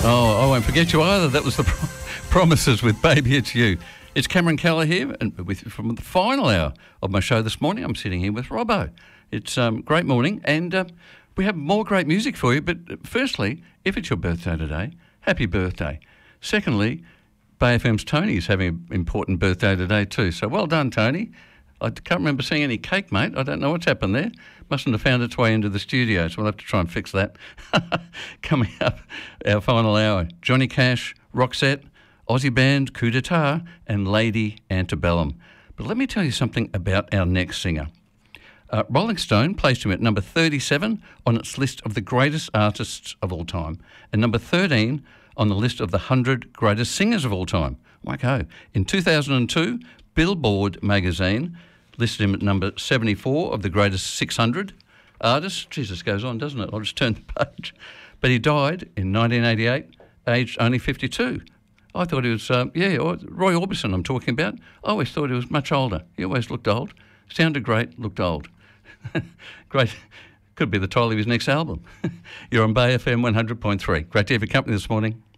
Oh, I won't forget you either. That was the Promises with Baby It's You. It's Cameron Keller here, and from the final hour of my show this morning. I'm sitting here with Robbo. It's great morning, and we have more great music for you. But firstly, if it's your birthday today, happy birthday. Secondly, Bay FM's Tony is having an important birthday today too. So well done, Tony. I can't remember seeing any cake, mate. I don't know what's happened there. Mustn't have found its way into the studio, so we'll have to try and fix that. Coming up, our final hour, Johnny Cash, Roxette, Aussie band Coup d'etat, and Lady Antebellum. But let me tell you something about our next singer. Rolling Stone placed him at number 37 on its list of the greatest artists of all time, and number 13 on the list of the 100 greatest singers of all time. Wacko. In 2002, Billboard magazine listed him at number 74 of the greatest 600 artists. Jesus, goes on, doesn't it? I'll just turn the page. But he died in 1988, aged only 52. I thought he was, Roy Orbison I'm talking about. I always thought he was much older. He always looked old. Sounded great, looked old. Great. Could be the title of his next album. You're on Bay FM 100.3. Great to have your company this morning.